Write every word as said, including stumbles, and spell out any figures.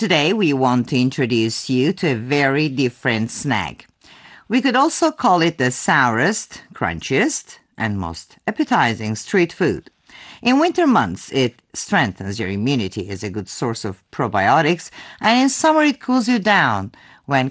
Today, we want to introduce you to a very different snack. We could also call it the sourest, crunchiest, and most appetizing street food. In winter months, it strengthens your immunity as a good source of probiotics, and in summer, it cools you down when